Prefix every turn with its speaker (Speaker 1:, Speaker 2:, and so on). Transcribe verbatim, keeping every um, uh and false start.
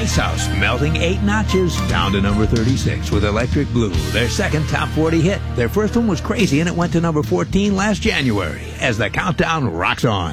Speaker 1: Ice House, melting eight notches, down to number thirty-six with Electric Blue, their second top forty hit. Their first one was Crazy, and it went to number fourteen last January as the countdown rocks on.